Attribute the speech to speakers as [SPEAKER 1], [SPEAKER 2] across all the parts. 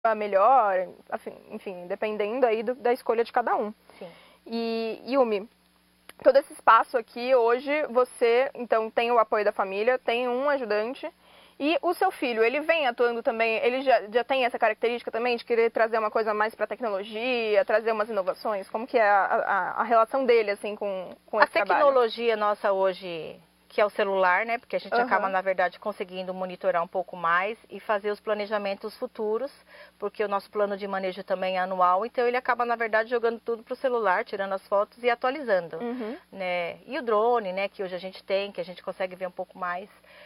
[SPEAKER 1] melhor, assim, enfim, dependendo aí da escolha de cada um.
[SPEAKER 2] Sim.
[SPEAKER 1] E Yumi, todo esse espaço aqui, hoje você, então, tem o apoio da família, tem um ajudante, e o seu filho, ele vem atuando também, ele já tem essa característica também de querer trazer uma coisa mais para a tecnologia, trazer umas inovações? Como que é a relação dele, assim, com esse trabalho?
[SPEAKER 2] A tecnologia nossa hoje, que é o celular, né? Porque a gente acaba, na verdade, conseguindo monitorar um pouco mais e fazer os planejamentos futuros, porque o nosso plano de manejo também é anual, então ele acaba, na verdade, jogando tudo para o celular, tirando as fotos e atualizando, né? E o drone, né? Que hoje a gente tem, que a gente consegue ver um pouco mais.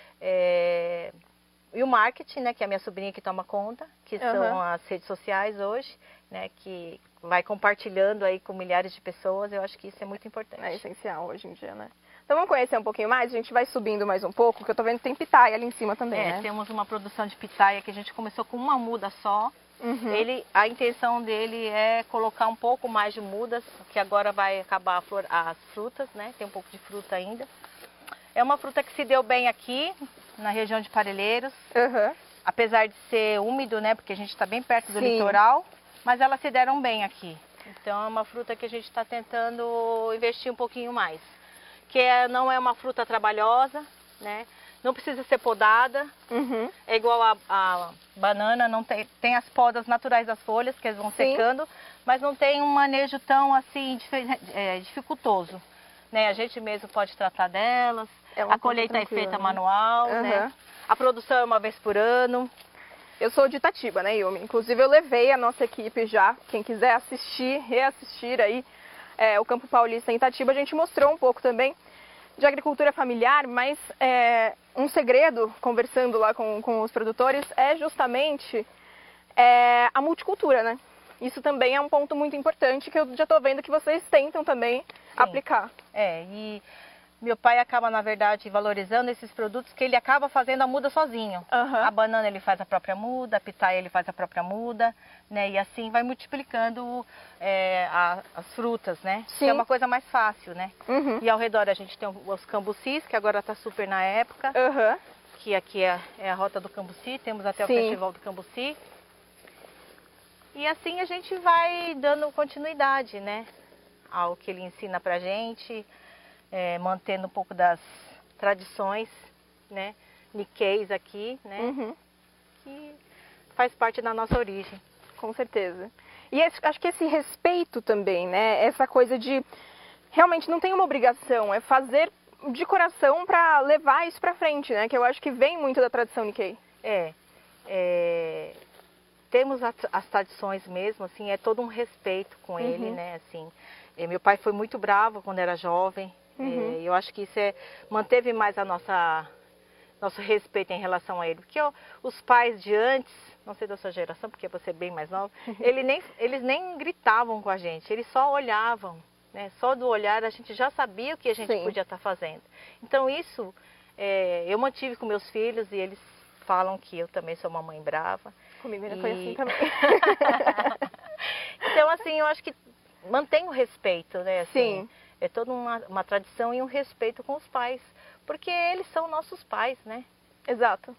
[SPEAKER 2] E o marketing, né, que é a minha sobrinha que toma conta, que são as redes sociais hoje, né, que vai compartilhando aí com milhares de pessoas. Eu acho que isso é muito importante.
[SPEAKER 1] É essencial hoje em dia, né? Então vamos conhecer um pouquinho mais, a gente vai subindo mais um pouco, que eu tô vendo que tem pitaia ali em cima também, né?
[SPEAKER 2] Temos uma produção de pitaia que a gente começou com uma muda só. A intenção dele é colocar um pouco mais de mudas, que agora vai acabar as frutas, né, tem um pouco de fruta ainda. É uma fruta que se deu bem aqui, na região de Parelheiros, apesar de ser úmido, né, porque a gente está bem perto do litoral, mas elas se deram bem aqui. Então é uma fruta que a gente está tentando investir um pouquinho mais. Não é uma fruta trabalhosa, né, não precisa ser podada, é igual a banana, não tem as podas naturais das folhas, que eles vão secando, mas não tem um manejo tão assim dificultoso. Né, a gente mesmo pode tratar delas, a colheita é feita manual, né? A produção é uma vez por ano.
[SPEAKER 1] Eu sou de Itatiba, né, Yumi? Inclusive eu levei a nossa equipe já, quem quiser assistir, reassistir aí o Campo Paulista em Itatiba, a gente mostrou um pouco também de agricultura familiar, mas um segredo, conversando lá com os produtores, é justamente a multicultura, né? Isso também é um ponto muito importante que eu já estou vendo que vocês tentam também aplicar.
[SPEAKER 2] E meu pai acaba, na verdade, valorizando esses produtos que ele acaba fazendo a muda sozinho. A banana ele faz a própria muda, a pitaia ele faz a própria muda, né? E assim vai multiplicando as frutas, né? Que é uma coisa mais fácil, né? E ao redor a gente tem os cambucis, que agora está super na época. Que aqui é a rota do cambuci, temos até o festival do cambuci. E assim a gente vai dando continuidade, né, ao que ele ensina pra gente, mantendo um pouco das tradições, né, niqueis aqui, né, que faz parte da nossa origem.
[SPEAKER 1] Com certeza. E acho que esse respeito também, né, essa coisa de realmente não tem uma obrigação, é fazer de coração para levar isso pra frente, né, que eu acho que vem muito da tradição Nikkei.
[SPEAKER 2] Temos as tradições mesmo, assim, é todo um respeito com ele, né, assim. Meu pai foi muito bravo quando era jovem, eu acho que isso manteve mais nosso respeito em relação a ele. Porque os pais de antes, não sei da sua geração, porque você é bem mais nova, eles nem gritavam com a gente, eles só olhavam, né, só do olhar a gente já sabia o que a gente podia estar fazendo. Então isso eu mantive com meus filhos e eles falam que eu também sou uma mãe brava.
[SPEAKER 1] Comigo ainda foi assim também.
[SPEAKER 2] Então, assim, eu acho que mantém o respeito, né? Assim, é toda uma tradição e um respeito com os pais. Porque eles são nossos pais, né?
[SPEAKER 1] Exato.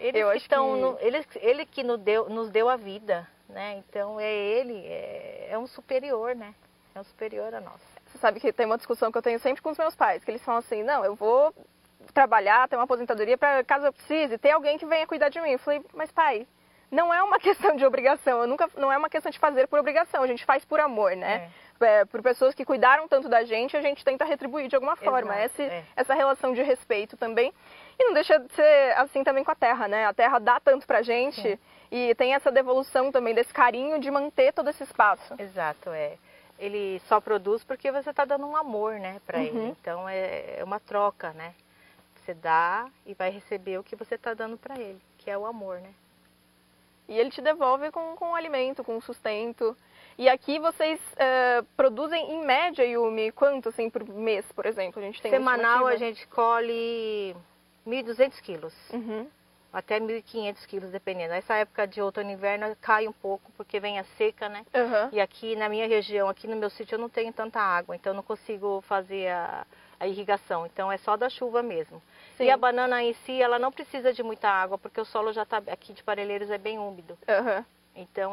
[SPEAKER 2] Ele que nos deu a vida, né? Então, ele é um superior, né? É um superior a nós.
[SPEAKER 1] Você sabe que tem uma discussão que eu tenho sempre com os meus pais, que eles falam assim, não, eu vou trabalhar, ter uma aposentadoria para caso eu precise, ter alguém que venha cuidar de mim. Eu falei, mas pai, não é uma questão de obrigação, não é uma questão de fazer por obrigação, a gente faz por amor, né? Por pessoas que cuidaram tanto da gente, a gente tenta retribuir de alguma forma. Essa relação de respeito também. E não deixa de ser assim também com a terra, né? A terra dá tanto pra gente e tem essa devolução também, desse carinho de manter todo esse espaço.
[SPEAKER 2] Exato, Ele só produz porque você está dando um amor, né, pra ele. Então é uma troca, né? Você dá e vai receber o que você está dando para ele, que é o amor, né?
[SPEAKER 1] E ele te devolve com o alimento, com o sustento. E aqui vocês produzem em média, Yumi, quanto assim por mês, por exemplo? A gente tem
[SPEAKER 2] semanal a gente colhe 1.200 quilos, até 1.500 quilos, dependendo. Nessa época de outono e inverno cai um pouco, porque vem a seca, né? E aqui na minha região, aqui no meu sítio, eu não tenho tanta água, então eu não consigo fazer a irrigação. Então é só da chuva mesmo. E a banana em si, ela não precisa de muita água, porque o solo já está, aqui de Parelheiros é bem úmido. Então